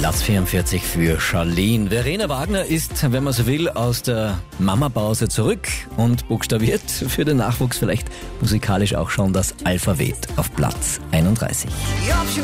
Platz 44 für Charlene. Verena Wagner ist, wenn man so will, aus der Mama-Pause zurück und buchstabiert für den Nachwuchs vielleicht musikalisch auch schon das Alphabet auf Platz 31.